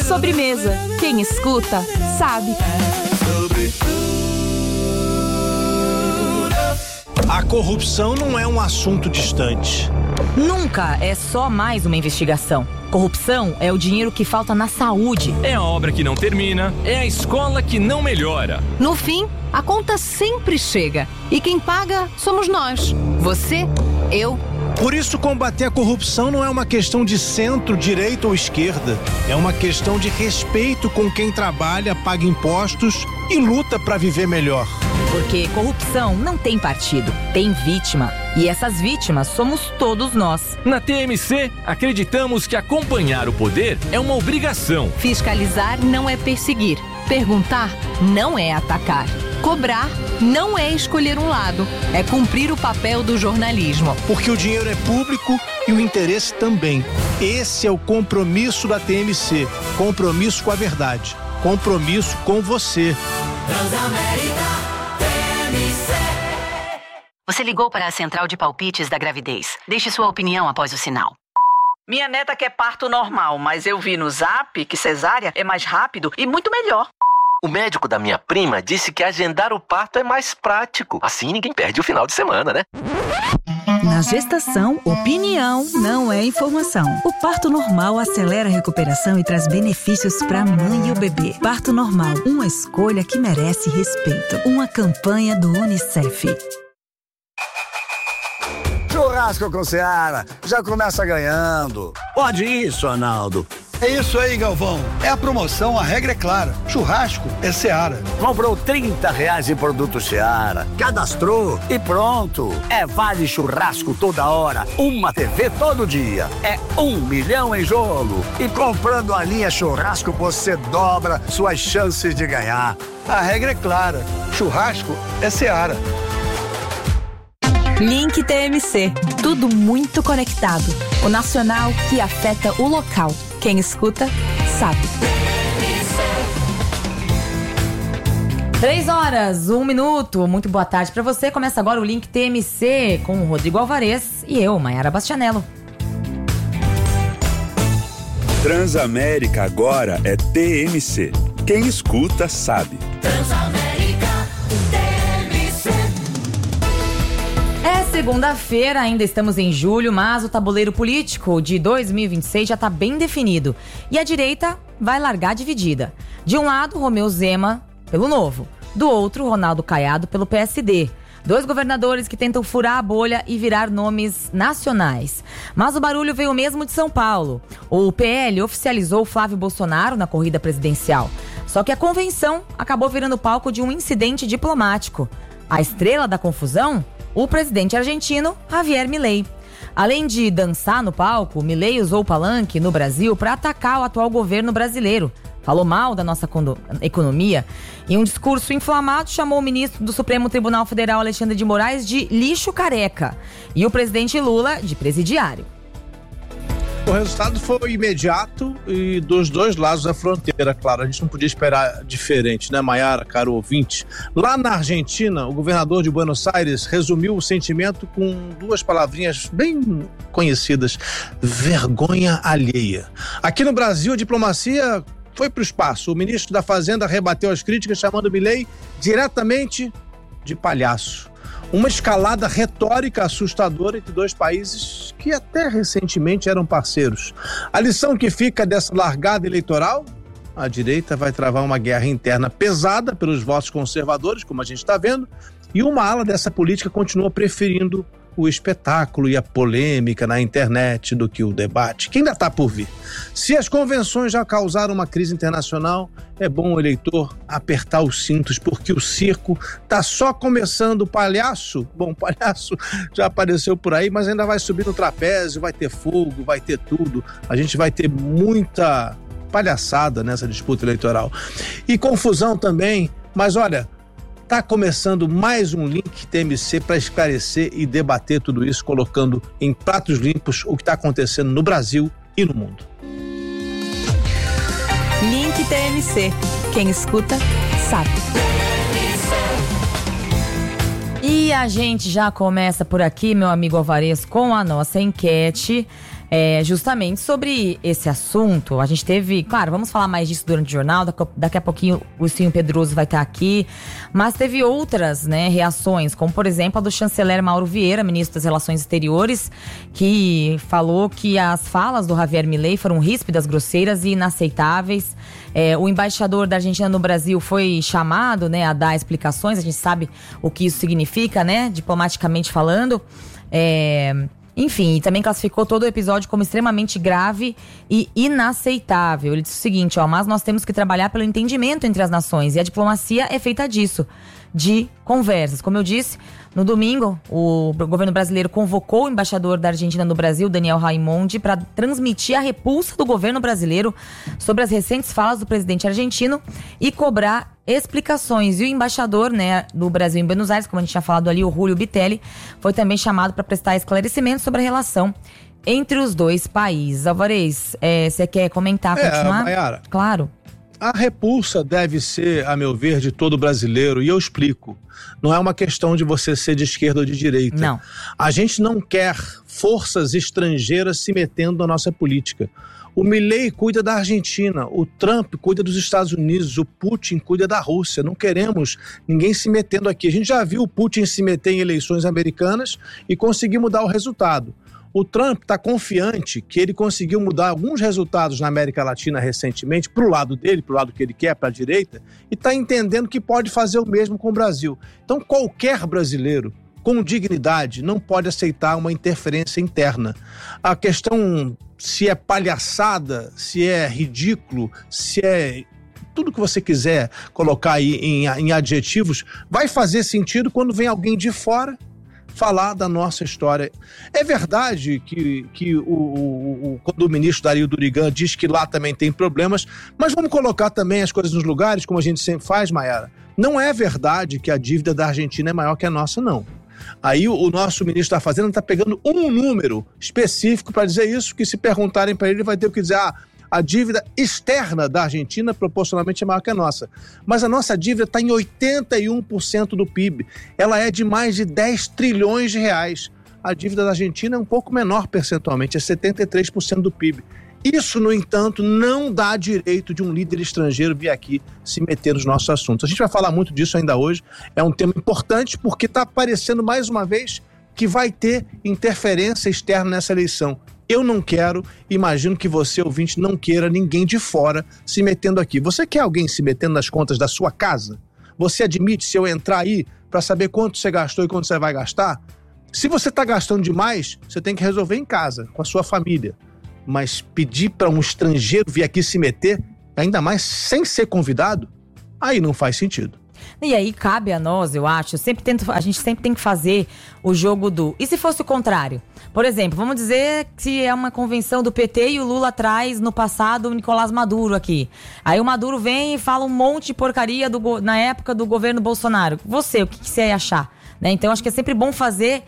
Sobremesa. Quem escuta, sabe. A corrupção não é um assunto distante. Nunca é só mais uma investigação. Corrupção é o dinheiro que falta na saúde. É a obra que não termina, é a escola que não melhora. No fim, a conta sempre chega. E quem paga somos nós. Você, eu. Por isso, combater a corrupção não é uma questão de centro, direita ou esquerda. É uma questão de respeito com quem trabalha, paga impostos e luta para viver melhor. Porque corrupção não tem partido, tem vítima. E essas vítimas somos todos nós. Na TMC, acreditamos que acompanhar o poder é uma obrigação. Fiscalizar não é perseguir. Perguntar não é atacar. Cobrar não é escolher um lado. É cumprir o papel do jornalismo. Porque o dinheiro é público e o interesse também. Esse é o compromisso da TMC. Compromisso com a verdade. Compromisso com você. Transamérica. Você ligou para a central de palpites da gravidez. Deixe sua opinião após o sinal. Minha neta quer parto normal, mas eu vi no Zap que cesárea é mais rápido e muito melhor. O médico da minha prima disse que agendar o parto é mais prático. Assim ninguém perde o final de semana, né? Na gestação, opinião não é informação. O parto normal acelera a recuperação e traz benefícios para a mãe e o bebê. Parto normal, uma escolha que merece respeito. Uma campanha do UNICEF. Churrasco com Seara, já começa ganhando. Pode isso, Arnaldo. É isso aí, Galvão. É a promoção, a regra é clara. Churrasco é Seara. Comprou R$30 em produto Seara, cadastrou e pronto. É vale churrasco toda hora, uma TV todo dia. É 1 milhão em jogo. E comprando a linha churrasco, você dobra suas chances de ganhar. A regra é clara. Churrasco é Seara. Link TMC. Tudo muito conectado. O nacional que afeta o local. Quem escuta, sabe. 3:01. Muito boa tarde pra você. Começa agora o Link TMC com o Rodrigo Alvarez e eu, Maiara Bastianello. Transamérica agora é TMC. Quem escuta, sabe. Transamérica TMC. É segunda-feira, ainda estamos em julho, mas o tabuleiro político de 2026 já está bem definido. E a direita vai largar dividida. De um lado, Romeu Zema, pelo Novo. Do outro, Ronaldo Caiado, pelo PSD. 2 governadores que tentam furar a bolha e virar nomes nacionais. Mas o barulho veio mesmo de São Paulo. O PL oficializou Flávio Bolsonaro na corrida presidencial. Só que a convenção acabou virando palco de um incidente diplomático. A estrela da confusão? O presidente argentino Javier Milei. Além de dançar no palco, Milei usou o palanque no Brasil para atacar o atual governo brasileiro. Falou mal da nossa economia. Em um discurso inflamado, chamou o ministro do Supremo Tribunal Federal, Alexandre de Moraes, de lixo careca. E o presidente Lula, de presidiário. O resultado foi imediato e dos dois lados da fronteira, claro. A gente não podia esperar diferente, né, Maiara, caro ouvinte? Lá na Argentina, o governador de Buenos Aires resumiu o sentimento com 2 palavrinhas bem conhecidas: vergonha alheia. Aqui no Brasil, a diplomacia foi para o espaço. O ministro da Fazenda rebateu as críticas, chamando Milei diretamente de palhaço. Uma escalada retórica assustadora entre 2 países que até recentemente eram parceiros. A lição que fica dessa largada eleitoral? A direita vai travar uma guerra interna pesada pelos votos conservadores, como a gente está vendo, e uma ala dessa política continua preferindo o espetáculo e a polêmica na internet do que o debate, que ainda está por vir. Se as convenções já causaram uma crise internacional, é bom o eleitor apertar os cintos, porque o circo está só começando. O palhaço, bom, o palhaço já apareceu por aí, mas ainda vai subir no trapézio, vai ter fogo, vai ter tudo. A gente vai ter muita palhaçada nessa disputa eleitoral. E confusão também, mas olha, está começando mais um Link TMC para esclarecer e debater tudo isso, colocando em pratos limpos o que está acontecendo no Brasil e no mundo. Link TMC. Quem escuta, sabe. E a gente já começa por aqui, meu amigo Alvarez, com a nossa enquete. Justamente sobre esse assunto. A gente teve, claro, vamos falar mais disso durante o jornal, daqui a pouquinho o Silvio Pedroso vai estar aqui, mas teve outras, né, reações, como por exemplo a do chanceler Mauro Vieira, ministro das Relações Exteriores, que falou que as falas do Javier Milei foram ríspidas, grosseiras e inaceitáveis. O embaixador da Argentina no Brasil foi chamado, né, a dar explicações. A gente sabe o que isso significa, né, diplomaticamente falando. Enfim, e também classificou todo o episódio como extremamente grave e inaceitável. Ele disse o seguinte, mas nós temos que trabalhar pelo entendimento entre as nações. E a diplomacia é feita disso, de conversas. Como eu disse, no domingo, o governo brasileiro convocou o embaixador da Argentina no Brasil, Daniel Raimondi, para transmitir a repulsa do governo brasileiro sobre as recentes falas do presidente argentino e cobrar explicações. E o embaixador, né, do Brasil em Buenos Aires, como a gente tinha falado ali, o Julio Bitelli, foi também chamado para prestar esclarecimentos sobre a relação entre os dois países. Alvarez, você quer comentar, continuar? Mayara, claro. A repulsa deve ser, a meu ver, de todo brasileiro, e eu explico. Não é uma questão de você ser de esquerda ou de direita. Não. A gente não quer forças estrangeiras se metendo na nossa política. O Milei cuida da Argentina, o Trump cuida dos Estados Unidos, o Putin cuida da Rússia. Não queremos ninguém se metendo aqui. A gente já viu o Putin se meter em eleições americanas e conseguir mudar o resultado. O Trump está confiante que ele conseguiu mudar alguns resultados na América Latina recentemente, para o lado dele, para o lado que ele quer, para a direita, e está entendendo que pode fazer o mesmo com o Brasil. Então, qualquer brasileiro com dignidade não pode aceitar uma interferência interna. A questão se é palhaçada, se é ridículo, se é tudo que você quiser colocar aí em adjetivos, vai fazer sentido quando vem alguém de fora falar da nossa história. É verdade que quando o ministro Dario Durigan diz que lá também tem problemas, mas vamos colocar também as coisas nos lugares, como a gente sempre faz, Mayara. Não é verdade que a dívida da Argentina é maior que a nossa, não. Aí o nosso ministro da Fazenda está pegando um número específico para dizer isso, que se perguntarem para ele vai ter que dizer, a dívida externa da Argentina proporcionalmente é maior que a nossa. Mas a nossa dívida está em 81% do PIB. Ela é de mais de 10 trilhões de reais. A dívida da Argentina é um pouco menor percentualmente, é 73% do PIB. Isso, no entanto, não dá direito de um líder estrangeiro vir aqui se meter nos nossos assuntos. A gente vai falar muito disso ainda hoje. É um tema importante porque está aparecendo mais uma vez que vai ter interferência externa nessa eleição. Eu não quero, imagino que você, ouvinte, não queira ninguém de fora se metendo aqui. Você quer alguém se metendo nas contas da sua casa? Você admite, se eu entrar aí, para saber quanto você gastou e quanto você vai gastar? Se você está gastando demais, você tem que resolver em casa, com a sua família. Mas pedir para um estrangeiro vir aqui se meter, ainda mais sem ser convidado, aí não faz sentido. E aí cabe a nós, eu acho, a gente sempre tem que fazer o jogo do... E se fosse o contrário? Por exemplo, vamos dizer que é uma convenção do PT e o Lula traz no passado o Nicolás Maduro aqui. Aí o Maduro vem e fala um monte de porcaria na época do governo Bolsonaro. Você, o que você ia achar? Né? Então acho que é sempre bom fazer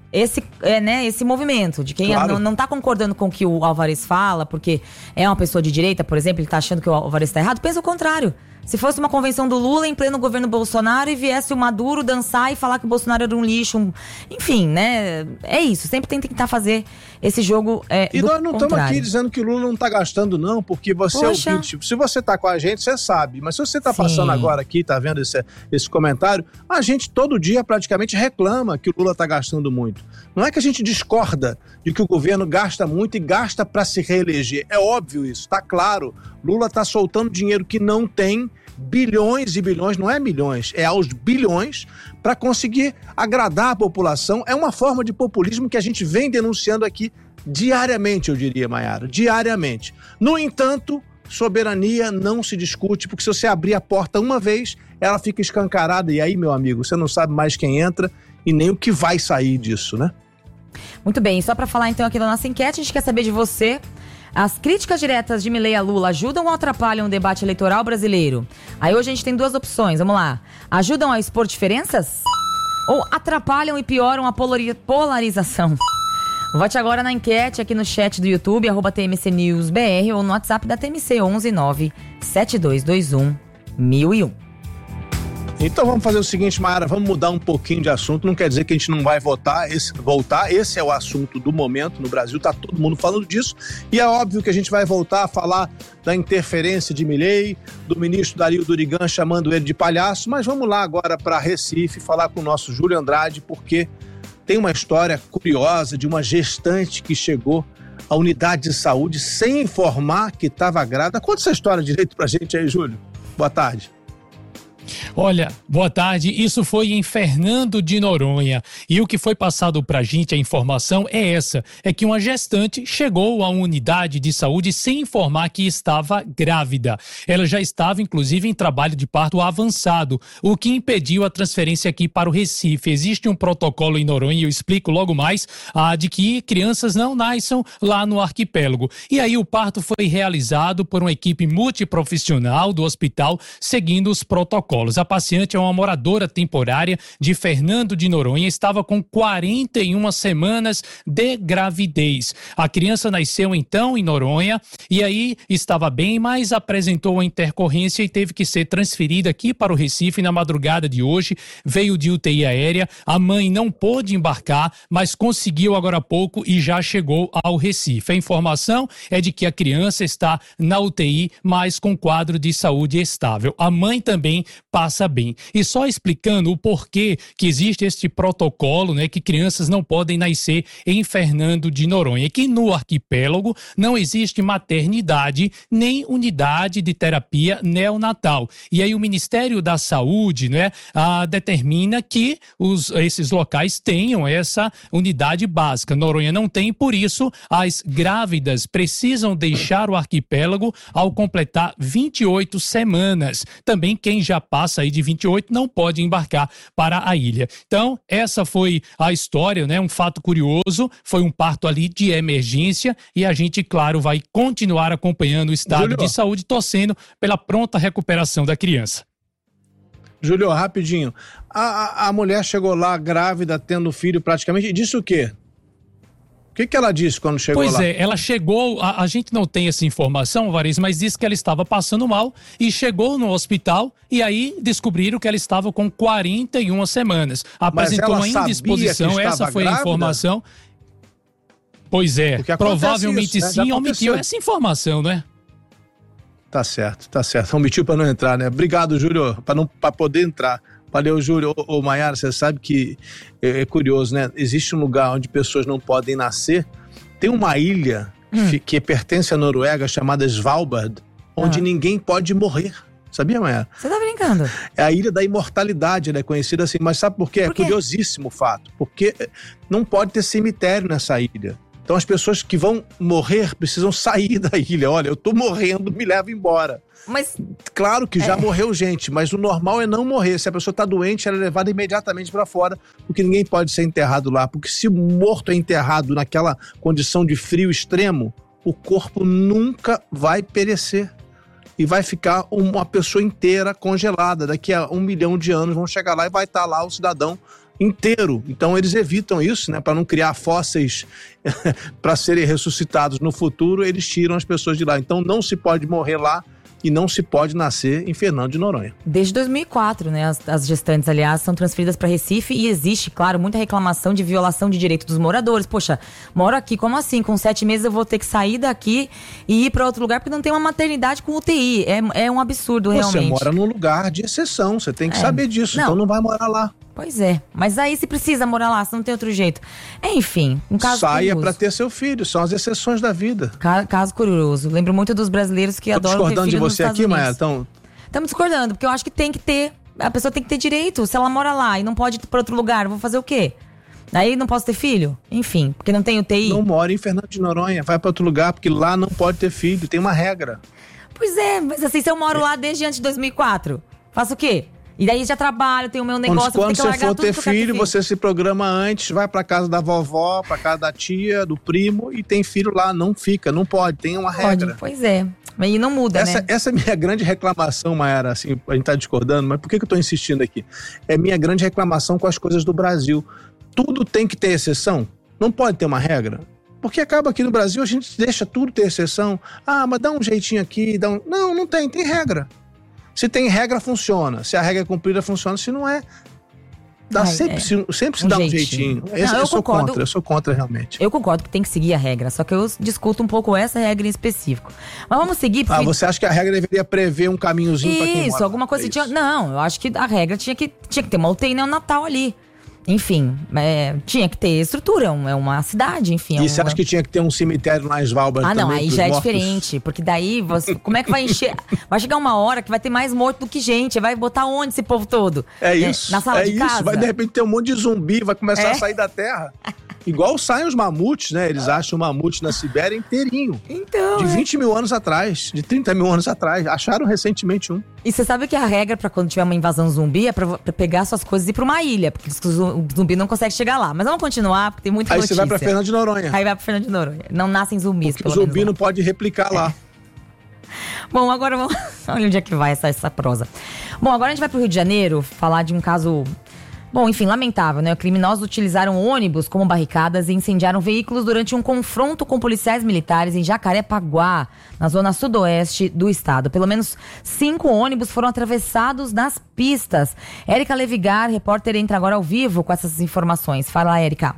esse movimento de quem não tá concordando com o que o Alvarez fala, porque é uma pessoa de direita, por exemplo, ele tá achando que o Alvarez tá errado. Pensa o contrário. Se fosse uma convenção do Lula em pleno governo Bolsonaro e viesse o Maduro dançar e falar que o Bolsonaro era um lixo, enfim, né? É isso, sempre tem que tentar fazer esse jogo E nós não estamos aqui dizendo que o Lula não está gastando, não, porque você é ouvinte. Se você está com a gente, você sabe. Mas se você está passando agora aqui, está vendo esse comentário, a gente todo dia praticamente reclama que o Lula está gastando muito. Não é que a gente discorda de que o governo gasta muito e gasta para se reeleger. É óbvio isso, está claro. Lula está soltando dinheiro que não tem, bilhões e bilhões, não é milhões, é aos bilhões, para conseguir agradar a população. É uma forma de populismo que a gente vem denunciando aqui diariamente, eu diria, Mayara, diariamente. No entanto, soberania não se discute, porque se você abrir a porta uma vez, ela fica escancarada, e aí, meu amigo, você não sabe mais quem entra e nem o que vai sair disso, né? Muito bem, só para falar então aqui da nossa enquete, a gente quer saber de você. As críticas diretas de Milei a Lula ajudam ou atrapalham o debate eleitoral brasileiro? Aí hoje a gente tem duas opções, vamos lá. Ajudam a expor diferenças? Ou atrapalham e pioram a polarização? Vote agora na enquete aqui no chat do YouTube, @TMCNewsBR, ou no WhatsApp da TMC, 11 9 7221 1001. Então vamos fazer o seguinte, Mayara, vamos mudar um pouquinho de assunto, não quer dizer que a gente não vai voltar, esse é o assunto do momento no Brasil, tá todo mundo falando disso, e é óbvio que a gente vai voltar a falar da interferência de Milei, do ministro Dario Durigan chamando ele de palhaço, mas vamos lá agora para Recife falar com o nosso Júlio Andrade, porque tem uma história curiosa de uma gestante que chegou à unidade de saúde sem informar que estava grávida. Conta essa história direito pra gente aí, Júlio. Boa tarde. Olha, boa tarde, isso foi em Fernando de Noronha e o que foi passado pra gente, a informação é essa, é que uma gestante chegou à unidade de saúde sem informar que estava grávida. Ela já estava inclusive em trabalho de parto avançado, o que impediu a transferência aqui para o Recife. Existe um protocolo em Noronha, eu explico logo mais, de que crianças não nasçam lá no arquipélago. E aí o parto foi realizado por uma equipe multiprofissional do hospital, seguindo os protocolos. A paciente é uma moradora temporária de Fernando de Noronha, estava com 41 semanas de gravidez. A criança nasceu então em Noronha e aí estava bem, mas apresentou uma intercorrência e teve que ser transferida aqui para o Recife na madrugada de hoje. Veio de UTI aérea, a mãe não pôde embarcar, mas conseguiu agora há pouco e já chegou ao Recife. A informação é de que a criança está na UTI, mas com quadro de saúde estável. A mãe também passa bem. E só explicando o porquê que existe este protocolo, né, que crianças não podem nascer em Fernando de Noronha, que no arquipélago não existe maternidade nem unidade de terapia neonatal. E aí o Ministério da Saúde, né, determina que esses locais tenham essa unidade básica. Noronha não tem, por isso as grávidas precisam deixar o arquipélago ao completar 28 semanas. Também quem já passa aí de 28 não pode embarcar para a ilha. Então, essa foi a história, né? Um fato curioso, foi um parto ali de emergência e a gente, claro, vai continuar acompanhando o estado de saúde, torcendo pela pronta recuperação da criança. Júlio, rapidinho, a mulher chegou lá grávida, tendo filho praticamente, e disse o quê? O que ela disse quando chegou lá? Pois é, ela chegou, a gente não tem essa informação, Variz, mas disse que ela estava passando mal e chegou no hospital e aí descobriram que ela estava com 41 semanas. Apresentou uma indisposição, essa foi a informação. Pois é, provavelmente isso, né? Sim, omitiu essa informação, né? Tá certo. Omitiu para não entrar, né? Obrigado, Júlio, para poder entrar. Valeu, Júlio. Ô Mayara, você sabe que é curioso, né? Existe um lugar onde pessoas não podem nascer. Tem uma ilha que pertence à Noruega chamada Svalbard, onde ninguém pode morrer. Sabia, Mayara? Você tá brincando? É a Ilha da Imortalidade, ela é conhecida assim. Mas sabe por quê? É curiosíssimo o fato. Porque não pode ter cemitério nessa ilha. Então as pessoas que vão morrer precisam sair da ilha. Olha, eu tô morrendo, me leva embora. Mas claro que já morreu gente, mas o normal é não morrer. Se a pessoa tá doente, ela é levada imediatamente para fora, porque ninguém pode ser enterrado lá. Porque se o morto é enterrado naquela condição de frio extremo, o corpo nunca vai perecer. E vai ficar uma pessoa inteira congelada. Daqui a 1 milhão de anos vão chegar lá e vai estar lá o cidadão inteiro. Então eles evitam isso, né, para não criar fósseis para serem ressuscitados no futuro, eles tiram as pessoas de lá. Então não se pode morrer lá e não se pode nascer em Fernando de Noronha. Desde 2004, né, as gestantes, aliás, são transferidas para Recife e existe, claro, muita reclamação de violação de direito dos moradores. Poxa, moro aqui, como assim? Com 7 meses eu vou ter que sair daqui e ir para outro lugar porque não tem uma maternidade com UTI. É um absurdo, realmente. Você mora num lugar de exceção, você tem que saber disso, então não vai morar lá. Pois é, mas aí se precisa morar lá, se não tem outro jeito. Enfim, um caso Saia para ter seu filho, são as exceções da vida. Caso curioso. Lembro muito dos brasileiros que adoram ter filho nos Estados Unidos. Discordando de você aqui, Mayara? Estamos discordando, porque eu acho que tem que ter, a pessoa tem que ter direito. Se ela mora lá e não pode ir para outro lugar, vou fazer o quê? Aí não posso ter filho? Enfim, porque não tem UTI. Não mora em Fernando de Noronha, vai para outro lugar, porque lá não pode ter filho, tem uma regra. Pois é, mas assim, se eu moro lá desde antes de 2004, faço o quê? E daí já trabalho, tenho o meu negócio, quando tem que largar você for tudo ter que eu quero ter filho, você se programa antes, vai pra casa da vovó, pra casa da tia, do primo e tem filho lá, não fica, não pode, tem uma regra. Pois é, mas não muda, né? Essa é minha grande reclamação, Mayara, assim, a gente tá discordando, mas por que eu tô insistindo aqui? É minha grande reclamação com as coisas do Brasil. Tudo tem que ter exceção? Não pode ter uma regra? Porque acaba aqui no Brasil, a gente deixa tudo ter exceção. Ah, mas dá um jeitinho aqui, Não tem regra. Se tem regra, funciona. Se a regra é cumprida, funciona. Se não é, sempre se dá um jeitinho. Eu sou contra realmente. Eu concordo que tem que seguir a regra, só que eu discuto um pouco essa regra em específico. Mas vamos seguir. Porque... você acha que a regra deveria prever um caminhozinho para quem mora? Isso, alguma coisa. Não, eu acho que a regra tinha que ter uma UTI neonatal ali. Enfim, tinha que ter estrutura, é uma cidade, enfim. E você acha que tinha que ter um cemitério na Svalbard também? Não, aí já é diferente, porque daí, como é que vai encher? Vai chegar uma hora que vai ter mais morto do que gente, vai botar onde esse povo todo? É isso, na sala de casa? Vai de repente ter um monte de zumbi, vai começar a sair da terra. Igual saem os mamutes, né? Eles acham o mamute na Sibéria inteirinho. Então, de 20 mil anos atrás, de 30 mil anos atrás. Acharam recentemente um. E você sabe que a regra pra quando tiver uma invasão zumbi é pra pegar suas coisas e ir pra uma ilha, porque o zumbi não consegue chegar lá. Mas vamos continuar, porque tem muita notícia. Aí você vai pra Fernando de Noronha. Aí vai pra Fernando de Noronha. Não nascem zumbis, porque o zumbi não pode replicar lá. Bom, agora vamos... Olha onde é que vai essa prosa. Bom, agora a gente vai pro Rio de Janeiro falar de um caso... Bom, enfim, lamentável, né? Criminosos utilizaram ônibus como barricadas e incendiaram veículos durante um confronto com policiais militares em Jacarepaguá, na zona sudoeste do estado. Pelo menos 5 ônibus foram atravessados nas pistas. Érica Levigar, repórter, entra agora ao vivo com essas informações. Fala, Érica.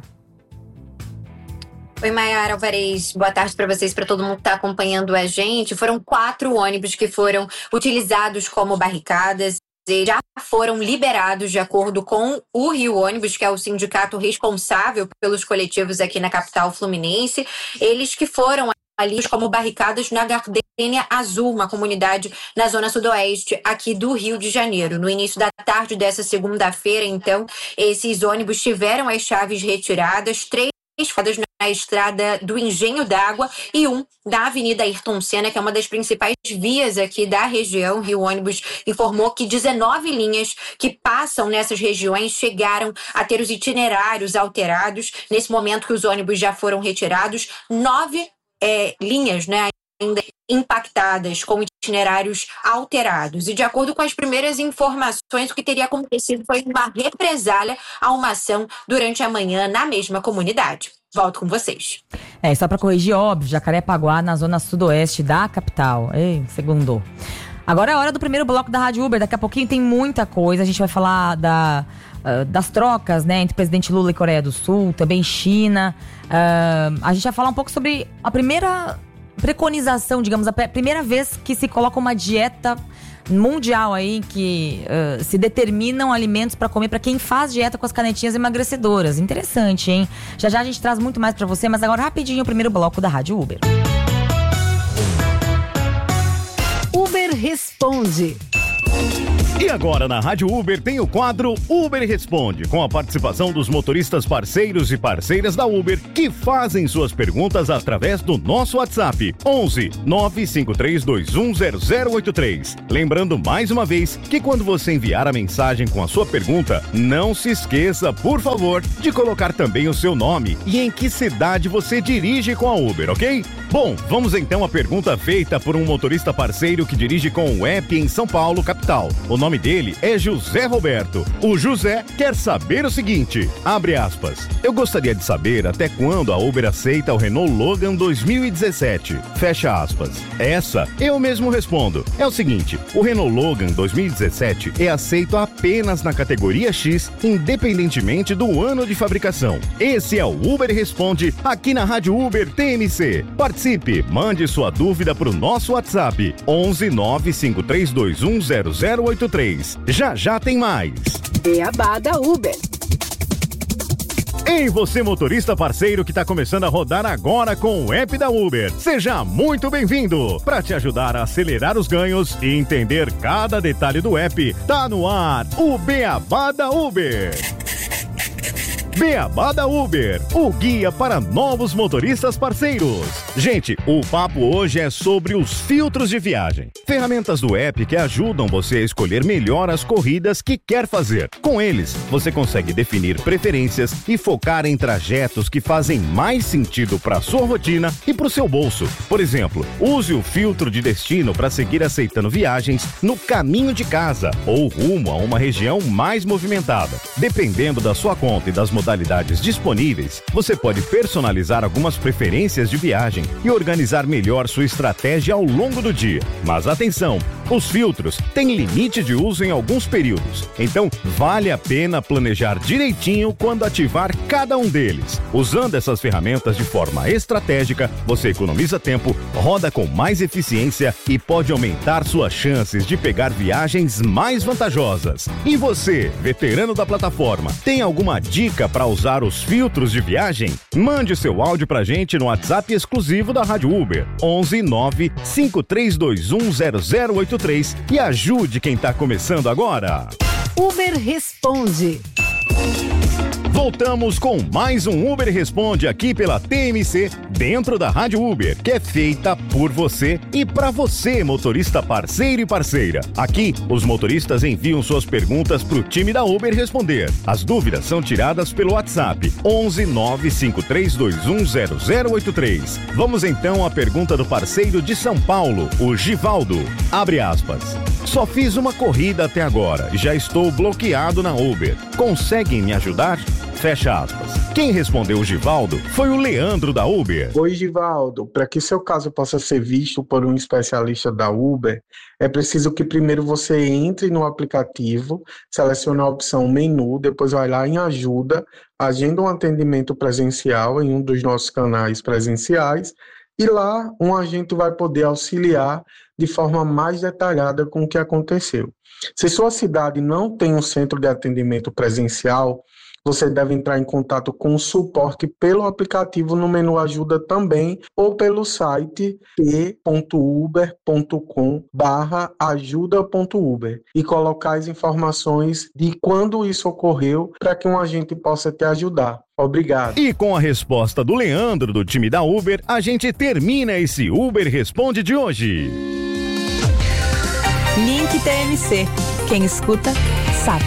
Oi, Maiara Alvarez. Boa tarde para vocês, para todo mundo que está acompanhando a gente. Foram 4 ônibus que foram utilizados como barricadas. Já foram liberados de acordo com o Rio Ônibus, que é o sindicato responsável pelos coletivos aqui na capital fluminense. Eles que foram ali como barricadas na Gardênia Azul, uma comunidade na zona sudoeste aqui do Rio de Janeiro. No início da tarde dessa segunda-feira, então, esses ônibus tiveram as chaves retiradas, 3 na estrada do Engenho d'Água e 1 da Avenida Ayrton Senna, que é uma das principais vias aqui da região. O Rio Ônibus informou que 19 linhas que passam nessas regiões chegaram a ter os itinerários alterados. Nesse momento que os ônibus já foram retirados, 9 linhas, né, ainda impactadas, com itinerários alterados. E de acordo com as primeiras informações, o que teria acontecido foi uma represália a uma ação durante a manhã na mesma comunidade. Volto com vocês. Só para corrigir, óbvio, Jacarepaguá, na zona sudoeste da capital. Segundou. Agora é hora do primeiro bloco da Rádio Uber. Daqui a pouquinho tem muita coisa. A gente vai falar das trocas, né, entre presidente Lula e Coreia do Sul, também China. A gente vai falar um pouco sobre a primeira preconização, digamos, a primeira vez que se coloca uma dieta mundial aí, que se determinam alimentos para comer para quem faz dieta com as canetinhas emagrecedoras. Interessante, hein? Já a gente traz muito mais para você, mas agora rapidinho o primeiro bloco da Rádio Uber. Uber Responde. E agora na Rádio Uber tem o quadro Uber Responde, com a participação dos motoristas parceiros e parceiras da Uber que fazem suas perguntas através do nosso WhatsApp 11 953210083. Lembrando mais uma vez que quando você enviar a mensagem com a sua pergunta, não se esqueça, por favor, de colocar também o seu nome e em que cidade você dirige com a Uber, ok? Bom, vamos então à pergunta feita por um motorista parceiro que dirige com o app em São Paulo, capital. O nome dele é José Roberto. O José quer saber o seguinte, abre aspas, eu gostaria de saber até quando a Uber aceita o Renault Logan 2017, fecha aspas. Essa eu mesmo respondo. É o seguinte, o Renault Logan 2017 é aceito apenas na categoria X, independentemente do ano de fabricação. Esse é o Uber Responde, aqui na Rádio Uber TMC. Participe, mande sua dúvida para o nosso WhatsApp 11 953210083. Já tem mais. Beabá da Uber. Ei, você motorista parceiro que está começando a rodar agora com o app da Uber. Seja muito bem-vindo. Para te ajudar a acelerar os ganhos e entender cada detalhe do app, tá no ar o Beabá da Uber. Beabá da Uber, o guia para novos motoristas parceiros. Gente, o papo hoje é sobre os filtros de viagem. Ferramentas do app que ajudam você a escolher melhor as corridas que quer fazer. Com eles, você consegue definir preferências e focar em trajetos que fazem mais sentido para a sua rotina e para o seu bolso. Por exemplo, use o filtro de destino para seguir aceitando viagens no caminho de casa ou rumo a uma região mais movimentada. Dependendo da sua conta e das modalidades disponíveis, você pode personalizar algumas preferências de viagem e organizar melhor sua estratégia ao longo do dia. Mas atenção, Os filtros têm limite de uso em alguns períodos, então vale a pena planejar direitinho quando ativar cada um deles. Usando essas ferramentas de forma estratégica, você economiza tempo, roda com mais eficiência e pode aumentar suas chances de pegar viagens mais vantajosas. E você, veterano da plataforma, tem alguma dica para usar os filtros de viagem? Mande seu áudio pra gente no WhatsApp exclusivo da Rádio Uber, 11 9 5321 0083 e ajude quem tá começando agora. Uber Responde. Voltamos com mais um Uber Responde aqui pela TMC, dentro da Rádio Uber, que é feita por você e para você, motorista parceiro e parceira. Aqui, os motoristas enviam suas perguntas para o time da Uber responder. As dúvidas são tiradas pelo WhatsApp, 11 95321 0083. Vamos então à pergunta do parceiro de São Paulo, o Givaldo. Abre aspas. Só fiz uma corrida até agora e já estou bloqueado na Uber. Conseguem me ajudar? Fecha aspas. Quem respondeu o Givaldo foi o Leandro da Uber. Oi, Givaldo. Para que seu caso possa ser visto por um especialista da Uber, é preciso que primeiro você entre no aplicativo, selecione a opção menu, depois vai lá em ajuda, agenda um atendimento presencial em um dos nossos canais presenciais e lá um agente vai poder auxiliar de forma mais detalhada com o que aconteceu. Se sua cidade não tem um centro de atendimento presencial, você deve entrar em contato com o suporte pelo aplicativo no menu ajuda também ou pelo site t.uber.com/ajuda.uber e colocar as informações de quando isso ocorreu para que um agente possa te ajudar. Obrigado. E com a resposta do Leandro do time da Uber, a gente termina esse Uber Responde de hoje. Link TMC. Quem escuta, sabe.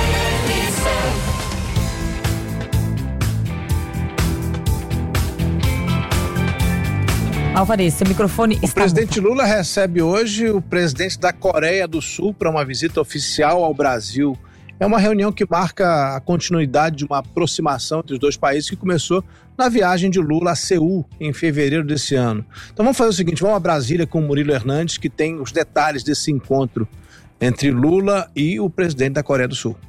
Alvarez, seu microfone está... O presidente Lula recebe hoje o presidente da Coreia do Sul para uma visita oficial ao Brasil. É uma reunião que marca a continuidade de uma aproximação entre os dois países que começou na viagem de Lula a Seul em fevereiro desse ano. Então vamos fazer o seguinte, vamos a Brasília com o Murilo Hernandes, que tem os detalhes desse encontro entre Lula e o presidente da Coreia do Sul.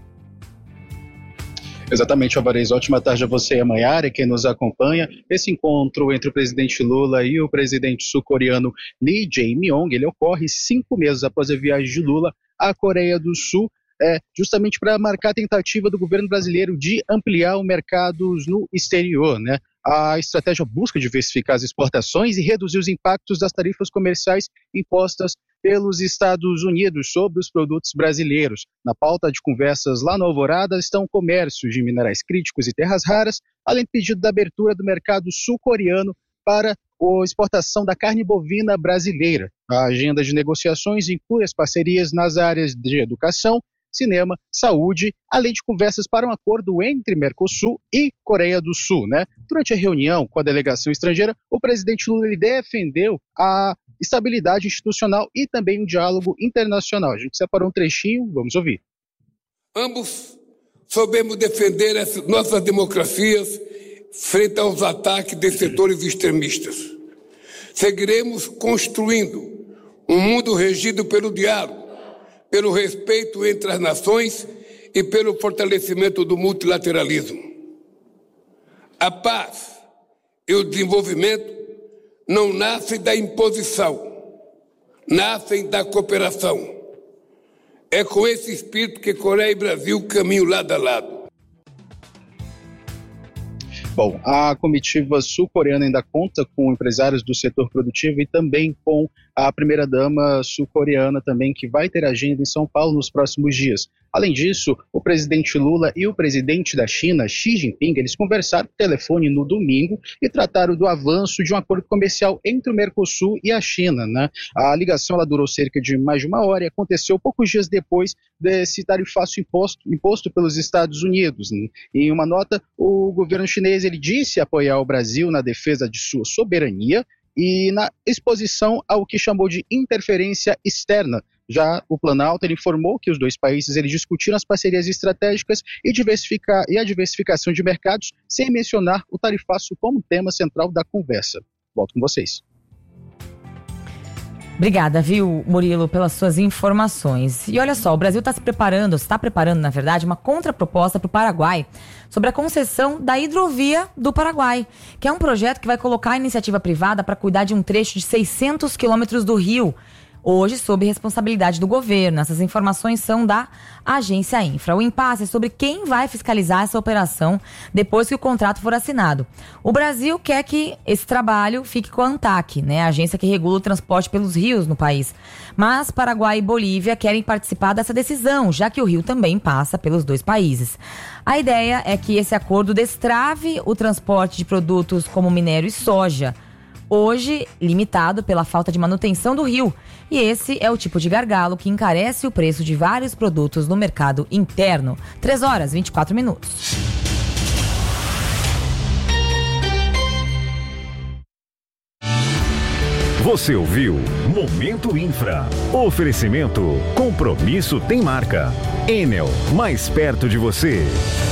Exatamente, Alvarez. Ótima tarde a você e a Maiara, quem nos acompanha. Esse encontro entre o presidente Lula e o presidente sul-coreano Lee Jae-myung, ele ocorre 5 meses após a viagem de Lula à Coreia do Sul, justamente para marcar a tentativa do governo brasileiro de ampliar o mercado no exterior, né? A estratégia busca diversificar as exportações e reduzir os impactos das tarifas comerciais impostas pelos Estados Unidos sobre os produtos brasileiros. Na pauta de conversas lá na Alvorada estão comércios de minerais críticos e terras raras, além do pedido da abertura do mercado sul-coreano para a exportação da carne bovina brasileira. A agenda de negociações inclui as parcerias nas áreas de educação, cinema, saúde, além de conversas para um acordo entre Mercosul e Coreia do Sul, né? Durante a reunião com a delegação estrangeira, o presidente Lula ele defendeu a estabilidade institucional e também um diálogo internacional. A gente separou um trechinho, vamos ouvir. Ambos soubemos defender as nossas democracias frente aos ataques de setores extremistas. Seguiremos construindo um mundo regido pelo diálogo, pelo respeito entre as nações e pelo fortalecimento do multilateralismo. A paz e o desenvolvimento não nascem da imposição, nascem da cooperação. É com esse espírito que Coreia e Brasil caminham lado a lado. Bom, a comitiva sul-coreana ainda conta com empresários do setor produtivo e também com a primeira-dama sul-coreana também, que vai ter agenda em São Paulo nos próximos dias. Além disso, o presidente Lula e o presidente da China, Xi Jinping, eles conversaram por telefone no domingo e trataram do avanço de um acordo comercial entre o Mercosul e a China, né? A ligação ela durou cerca de mais de 1 hora e aconteceu poucos dias depois desse tarifaço imposto pelos Estados Unidos, né? Em uma nota, o governo chinês ele disse apoiar o Brasil na defesa de sua soberania e na exposição ao que chamou de interferência externa. Já o Planalto ele informou que os dois países eles discutiram as parcerias estratégicas e a diversificação de mercados, sem mencionar o tarifaço como tema central da conversa. Volto com vocês. Obrigada, viu, Murilo, pelas suas informações. E olha só, o Brasil está preparando, na verdade, uma contraproposta para o Paraguai sobre a concessão da hidrovia do Paraguai, que é um projeto que vai colocar a iniciativa privada para cuidar de um trecho de 600 quilômetros do rio, hoje sob responsabilidade do governo. Essas informações são da Agência Infra. O impasse é sobre quem vai fiscalizar essa operação depois que o contrato for assinado. O Brasil quer que esse trabalho fique com a ANTAQ, né, a agência que regula o transporte pelos rios no país. Mas Paraguai e Bolívia querem participar dessa decisão, já que o rio também passa pelos dois países. A ideia é que esse acordo destrave o transporte de produtos como minério e soja, hoje limitado pela falta de manutenção do rio. E esse é o tipo de gargalo que encarece o preço de vários produtos no mercado interno. 3h24. Você ouviu Momento Infra. Oferecimento. Compromisso tem marca. Enel, mais perto de você.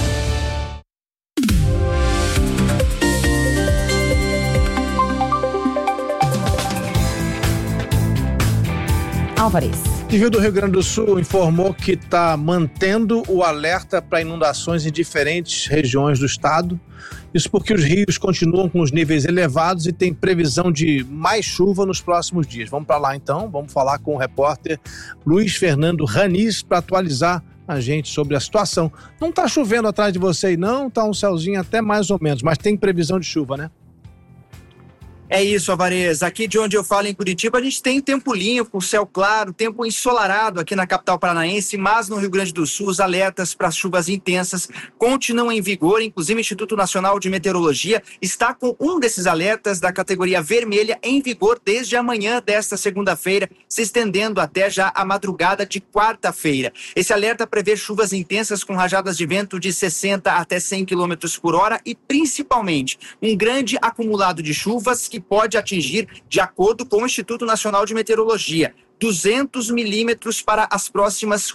Álvares. O Rio do Rio Grande do Sul informou que está mantendo o alerta para inundações em diferentes regiões do estado. Isso porque os rios continuam com os níveis elevados e tem previsão de mais chuva nos próximos dias. Vamos para lá então, vamos falar com o repórter Luiz Fernando Ranis para atualizar a gente sobre a situação. Não está chovendo atrás de você aí não, está um céuzinho até mais ou menos, mas tem previsão de chuva, né? É isso, Alvarez. Aqui de onde eu falo, em Curitiba, a gente tem tempo limpo, céu claro, tempo ensolarado aqui na capital paranaense, mas no Rio Grande do Sul os alertas para chuvas intensas continuam em vigor. Inclusive o Instituto Nacional de Meteorologia está com um desses alertas da categoria vermelha em vigor desde amanhã desta segunda-feira, se estendendo até já a madrugada de quarta-feira. Esse alerta prevê chuvas intensas com rajadas de vento de 60 até 100 km por hora e principalmente um grande acumulado de chuvas que pode atingir, de acordo com o Instituto Nacional de Meteorologia, 200 milímetros para as próximas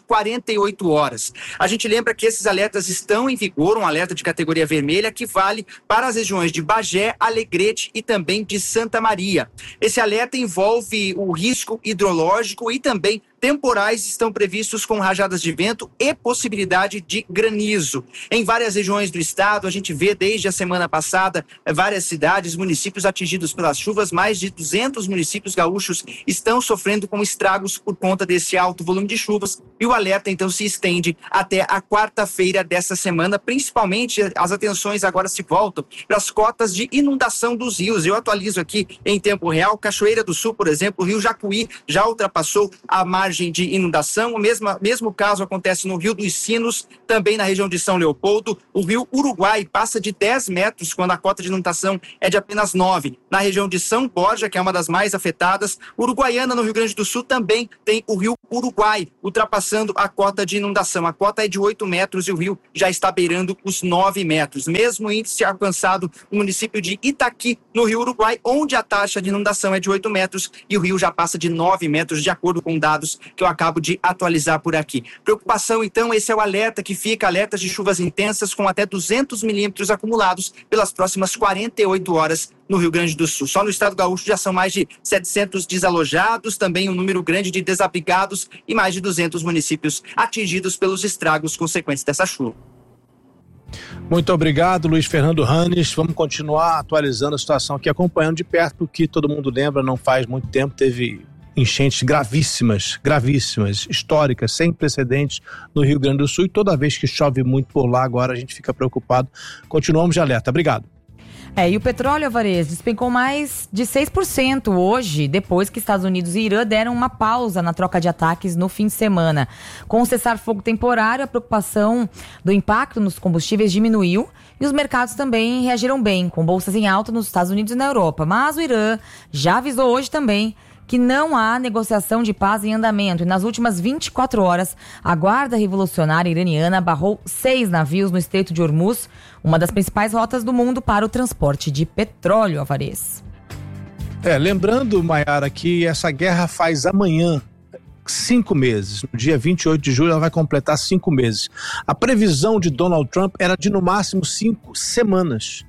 48 horas. A gente lembra que esses alertas estão em vigor, um alerta de categoria vermelha que vale para as regiões de Bagé, Alegrete e também de Santa Maria. Esse alerta envolve o risco hidrológico e também temporais estão previstos com rajadas de vento e possibilidade de granizo. Em várias regiões do estado, a gente vê desde a semana passada várias cidades, municípios atingidos pelas chuvas. Mais de 200 municípios gaúchos estão sofrendo com estragos por conta desse alto volume de chuvas e o alerta então se estende até a quarta-feira dessa semana. Principalmente as atenções agora se voltam para as cotas de inundação dos rios. Eu atualizo aqui em tempo real. Cachoeira do Sul, por exemplo, o rio Jacuí já ultrapassou a margem de inundação. O mesmo caso acontece no Rio dos Sinos, também na região de São Leopoldo. O rio Uruguai passa de 10 metros quando a cota de inundação é de apenas 9. Na região de São Borja, que é uma das mais afetadas, Uruguaiana, no Rio Grande do Sul, também tem o rio Uruguai, ultrapassando a cota de inundação. A cota é de 8 metros e o rio já está beirando os 9 metros. Mesmo índice alcançado no município de Itaqui, no rio Uruguai, onde a taxa de inundação é de 8 metros e o rio já passa de 9 metros, de acordo com dados que eu acabo de atualizar por aqui. Preocupação, então, esse é o alerta que fica, alertas de chuvas intensas com até 200 milímetros acumulados pelas próximas 48 horas no Rio Grande do Sul. Só no estado gaúcho já são mais de 700 desalojados, também um número grande de desabrigados e mais de 200 municípios atingidos pelos estragos consequentes dessa chuva. Muito obrigado, Luiz Fernando Ranis. Vamos continuar atualizando a situação aqui, acompanhando de perto, porque todo mundo lembra, não faz muito tempo, teve enchentes gravíssimas, históricas, sem precedentes no Rio Grande do Sul, e toda vez que chove muito por lá, agora a gente fica preocupado. Continuamos de alerta. Obrigado. E o petróleo, Alvarez, despencou mais de 6% hoje, depois que Estados Unidos e Irã deram uma pausa na troca de ataques no fim de semana. Com o cessar-fogo temporário, a preocupação do impacto nos combustíveis diminuiu e os mercados também reagiram bem, com bolsas em alta nos Estados Unidos e na Europa. Mas o Irã já avisou hoje também que não há negociação de paz em andamento. E nas últimas 24 horas, a Guarda Revolucionária Iraniana barrou 6 navios no Estreito de Hormuz, uma das principais rotas do mundo para o transporte de petróleo, Alvarez. Lembrando, Maiara, que essa guerra faz amanhã 5 meses. No dia 28 de julho ela vai completar 5 meses. A previsão de Donald Trump era de no máximo 5 semanas.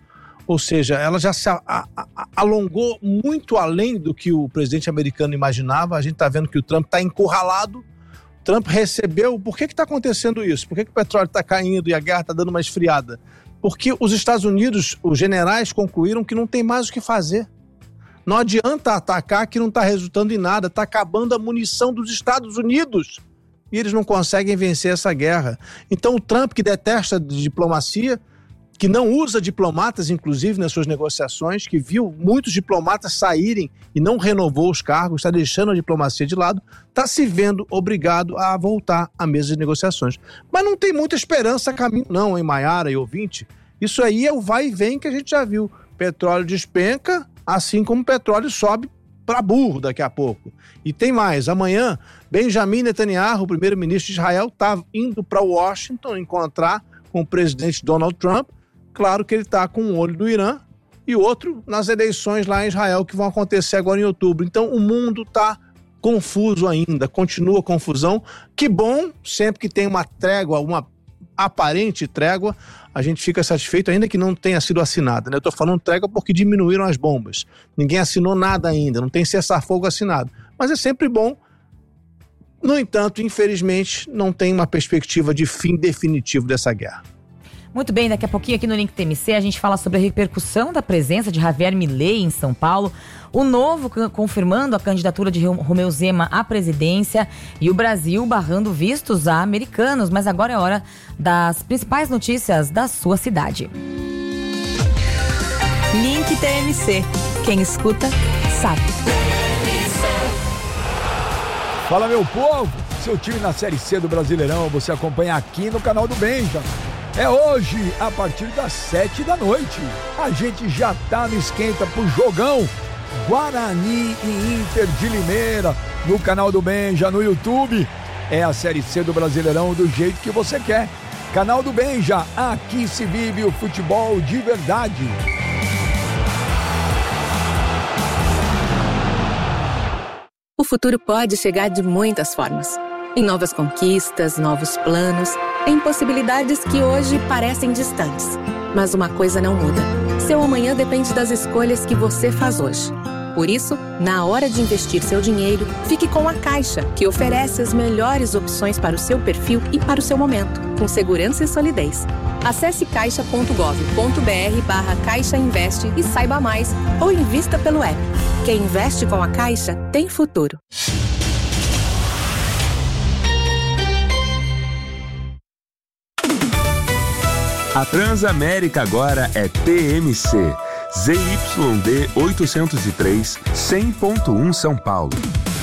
Ou seja, ela já se alongou muito além do que o presidente americano imaginava. A gente está vendo que o Trump está encurralado. Trump recebeu... Por que está acontecendo isso? Por que o petróleo está caindo e a guerra está dando uma esfriada? Porque os Estados Unidos, os generais concluíram que não tem mais o que fazer. Não adianta atacar que não está resultando em nada. Está acabando a munição dos Estados Unidos. E eles não conseguem vencer essa guerra. Então o Trump, que detesta diplomacia, que não usa diplomatas, inclusive, nas suas negociações, que viu muitos diplomatas saírem e não renovou os cargos, está deixando a diplomacia de lado, está se vendo obrigado a voltar à mesa de negociações. Mas não tem muita esperança a caminho não, hein, Maiara e ouvinte? Isso aí é o vai e vem que a gente já viu. Petróleo despenca, assim como o petróleo sobe para burro daqui a pouco. E tem mais, amanhã, Benjamin Netanyahu, o primeiro-ministro de Israel, está indo para Washington encontrar com o presidente Donald Trump. Claro que ele está com um olho do Irã e outro nas eleições lá em Israel que vão acontecer agora em outubro. Então o mundo está confuso ainda, continua confusão. Que bom, sempre que tem uma trégua, uma aparente trégua, a gente fica satisfeito, ainda que não tenha sido assinada, né? Eu estou falando trégua porque diminuíram as bombas. Ninguém assinou nada ainda, não tem cessar-fogo assinado. Mas é sempre bom. No entanto, infelizmente, não tem uma perspectiva de fim definitivo dessa guerra. Muito bem, daqui a pouquinho aqui no Link TMC a gente fala sobre a repercussão da presença de Javier Milei em São Paulo, o Novo confirmando a candidatura de Romeu Zema à presidência e o Brasil barrando vistos a americanos. Mas agora é hora das principais notícias da sua cidade. Link TMC. Quem escuta, sabe. Fala, meu povo! Seu time na Série C do Brasileirão você acompanha aqui no canal do Benja. É hoje, a partir das 7 da noite. A gente já tá no esquenta pro jogão Guarani e Inter de Limeira, no canal do Benja, no YouTube. É a Série C do Brasileirão do jeito que você quer. Canal do Benja, aqui se vive o futebol de verdade. O futuro pode chegar de muitas formas. Em novas conquistas, novos planos, em possibilidades que hoje parecem distantes. Mas uma coisa não muda. Seu amanhã depende das escolhas que você faz hoje. Por isso, na hora de investir seu dinheiro, fique com a Caixa, que oferece as melhores opções para o seu perfil e para o seu momento, com segurança e solidez. Acesse caixa.gov.br/Caixa Investe e saiba mais, ou invista pelo app. Quem investe com a Caixa tem futuro. A Transamérica agora é TMC. ZYD 803, 100.1 São Paulo.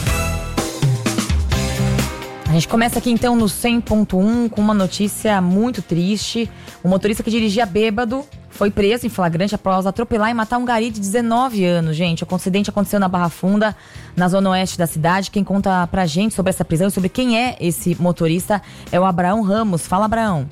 A gente começa aqui então no 100.1 com uma notícia muito triste. O motorista que dirigia bêbado foi preso em flagrante após atropelar e matar um gari de 19 anos, gente. O acidente aconteceu na Barra Funda, na zona oeste da cidade. Quem conta pra gente sobre essa prisão e sobre quem é esse motorista é o Abraão Ramos. Fala, Abraão.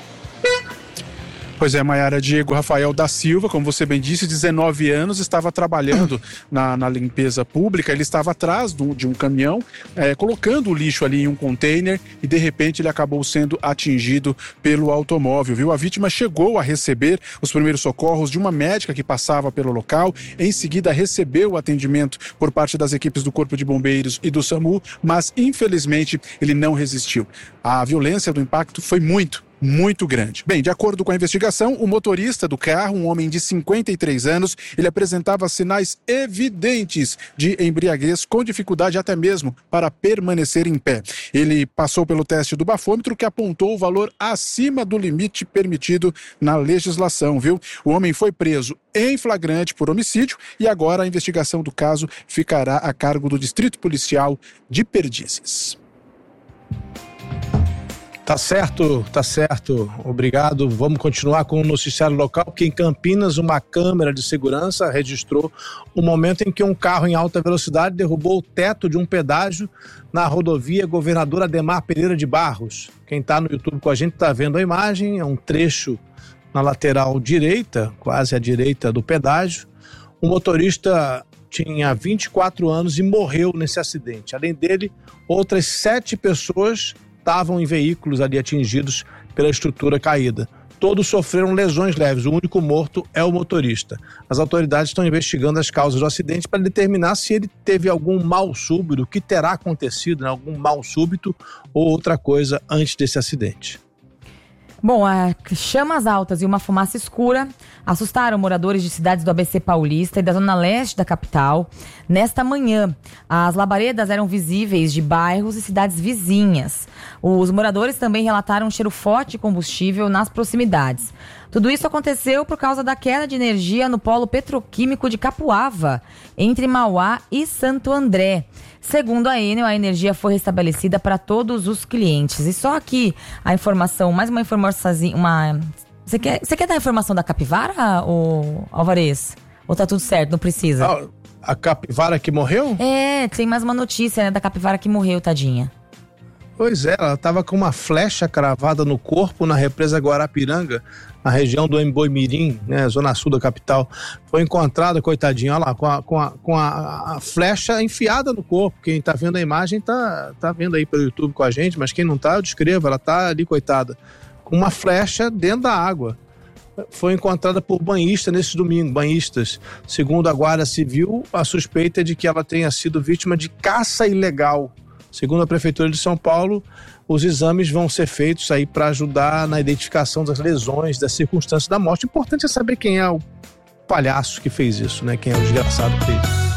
Pois é, Maiara, Diego Rafael da Silva, como você bem disse, 19 anos, estava trabalhando na limpeza pública. Ele estava atrás de um caminhão, colocando o lixo ali em um container e de repente ele acabou sendo atingido pelo automóvel, viu? A vítima chegou a receber os primeiros socorros de uma médica que passava pelo local, em seguida recebeu o atendimento por parte das equipes do Corpo de Bombeiros e do SAMU, mas infelizmente ele não resistiu. A violência do impacto foi muito grande. Bem, de acordo com a investigação, o motorista do carro, um homem de 53 anos, ele apresentava sinais evidentes de embriaguez, com dificuldade até mesmo para permanecer em pé. Ele passou pelo teste do bafômetro, que apontou o valor acima do limite permitido na legislação, viu? O homem foi preso em flagrante por homicídio e agora a investigação do caso ficará a cargo do Distrito Policial de Perdizes. Tá certo. Obrigado. Vamos continuar com o noticiário local, porque em Campinas uma câmera de segurança registrou o momento em que um carro em alta velocidade derrubou o teto de um pedágio na rodovia Governador Ademar Pereira de Barros. Quem está no YouTube com a gente está vendo a imagem, é um trecho na lateral direita, quase à direita do pedágio. O motorista tinha 24 anos e morreu nesse acidente. Além dele, outras 7 pessoas estavam em veículos ali atingidos pela estrutura caída. Todos sofreram lesões leves, o único morto é o motorista. As autoridades estão investigando as causas do acidente para determinar se ele teve algum mal súbito, o que terá acontecido, né? Algum mal súbito ou outra coisa antes desse acidente. Bom, chamas altas e uma fumaça escura assustaram moradores de cidades do ABC Paulista e da zona leste da capital. Nesta manhã, as labaredas eram visíveis de bairros e cidades vizinhas. Os moradores também relataram um cheiro forte de combustível nas proximidades. Tudo isso aconteceu por causa da queda de energia no polo petroquímico de Capuava, entre Mauá e Santo André. Segundo a Enel, a energia foi restabelecida para todos os clientes. E só aqui a informação, mais uma informação. Você quer dar a informação da capivara, Alvarez? Ou tá tudo certo, não precisa? A capivara que morreu? É, tem mais uma notícia, né, da capivara que morreu, tadinha. Pois é, ela estava com uma flecha cravada no corpo na represa Guarapiranga, na região do Emboimirim, né, zona sul da capital. Foi encontrada, coitadinha, olha lá, com a flecha enfiada no corpo. Quem está vendo a imagem tá vendo aí pelo YouTube com a gente, mas quem não tá, eu descrevo, ela tá ali, coitada, com uma flecha dentro da água. Foi encontrada por banhistas nesse domingo, banhistas. Segundo a Guarda Civil, a suspeita é de que ela tenha sido vítima de caça ilegal. Segundo a Prefeitura de São Paulo, os exames vão ser feitos aí para ajudar na identificação das lesões, das circunstâncias da morte. O importante é saber quem é o palhaço que fez isso, né? Quem é o desgraçado que fez isso.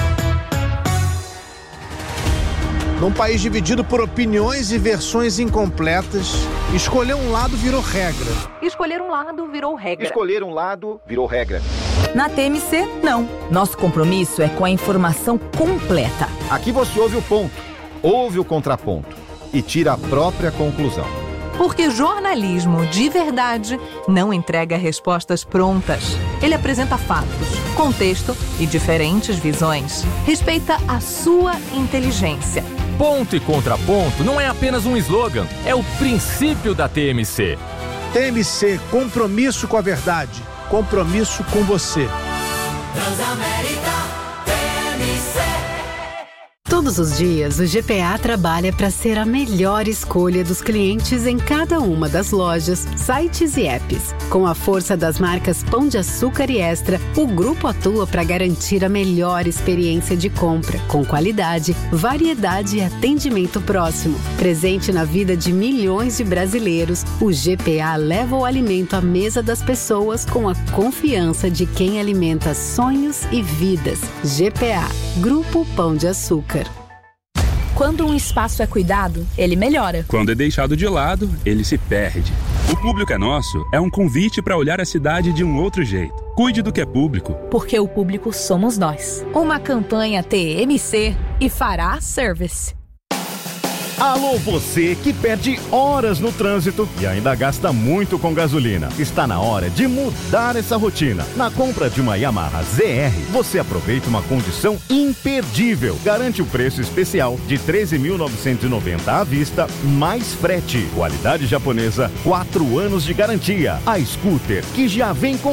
Num país dividido por opiniões e versões incompletas, escolher um lado virou regra. Escolher um lado virou regra. Escolher um lado virou regra. Na TMC, não. Nosso compromisso é com a informação completa. Aqui você ouve o ponto, ouve o contraponto e tira a própria conclusão. Porque jornalismo de verdade não entrega respostas prontas. Ele apresenta fatos, contexto e diferentes visões. Respeita a sua inteligência. Ponto e contraponto não é apenas um slogan, é o princípio da TMC. TMC, compromisso com a verdade, compromisso com você. Transamérica TMC. Todos os dias, o GPA trabalha para ser a melhor escolha dos clientes em cada uma das lojas, sites e apps. Com a força das marcas Pão de Açúcar e Extra, o grupo atua para garantir a melhor experiência de compra, com qualidade, variedade e atendimento próximo. Presente na vida de milhões de brasileiros, o GPA leva o alimento à mesa das pessoas com a confiança de quem alimenta sonhos e vidas. GPA, Grupo Pão de Açúcar. Quando um espaço é cuidado, ele melhora. Quando é deixado de lado, ele se perde. O Público é Nosso é um convite para olhar a cidade de um outro jeito. Cuide do que é público. Porque o público somos nós. Uma campanha TMC e Fará Service. Alô, você que perde horas no trânsito e ainda gasta muito com gasolina. Está na hora de mudar essa rotina. Na compra de uma Yamaha ZR, você aproveita uma condição imperdível. Garante o preço especial de R$ 13.990 à vista, mais frete. Qualidade japonesa, 4 anos de garantia. A scooter que já vem com